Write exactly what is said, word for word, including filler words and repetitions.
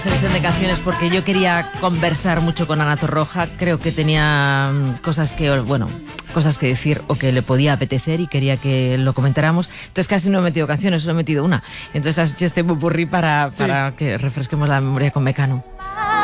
Selección de canciones porque yo quería conversar mucho con Ana Torroja. Creo que tenía cosas que, bueno, cosas que decir o que le podía apetecer y quería que lo comentáramos. Entonces casi no he metido canciones, solo he metido una. Entonces has hecho este popurrí para, sí. para que refresquemos la memoria con Mecano.